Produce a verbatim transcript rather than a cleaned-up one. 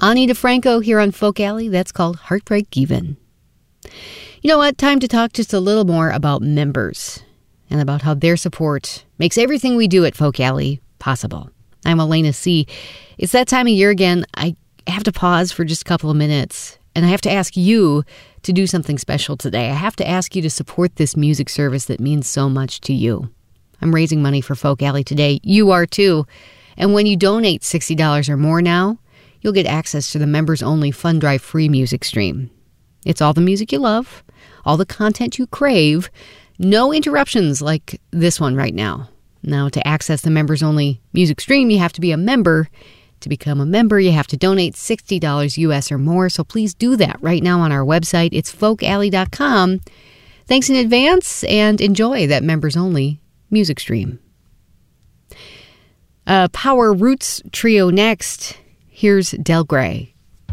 Ani DeFranco here on Folk Alley. That's called Heartbreak Even. You know what? Time to talk just a little more about members and about how their support makes everything we do at Folk Alley possible. I'm Elena C. It's that time of year again. I have to pause for just a couple of minutes, and I have to ask you to do something special today. I have to ask you to support this music service that means so much to you. I'm raising money for Folk Alley today. You are too. And when you donate sixty dollars or more now, you'll get access to the members-only Fund Drive free music stream. It's all the music you love, all the content you crave, no interruptions like this one right now. Now, to access the members-only music stream, you have to be a member. To become a member, you have to donate sixty dollars U S or more, so please do that right now on our website. It's folk alley dot com. Thanks in advance, and enjoy that members-only music stream. Uh, Power Roots Trio next. Here's Del Grey.